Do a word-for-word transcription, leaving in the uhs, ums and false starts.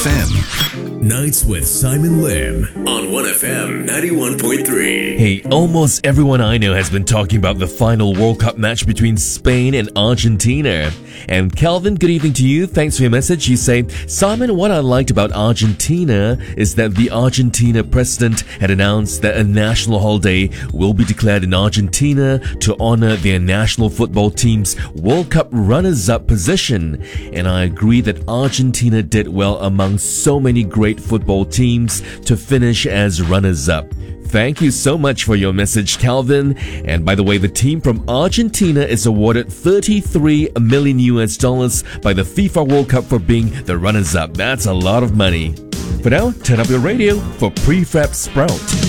F M. Nights with Simon Lim on one F M ninety-one point three. Hey, almost everyone I know has been talking about the final World Cup match between Spain and Argentina. And Calvin, good evening to you. Thanks for your message. You say, Simon, what I liked about Argentina is that the Argentina president had announced that a national holiday will be declared in Argentina to honor their national football team's World Cup runners-up position. And I agree that Argentina did well among so many great football teams to finish as runners-up. Thank you so much for your message, Calvin. And by the way, the team from Argentina is awarded thirty-three million U S dollars by the FIFA World Cup for being the runners-up. That's a lot of money. For now, turn up your radio for Prefab Sprout.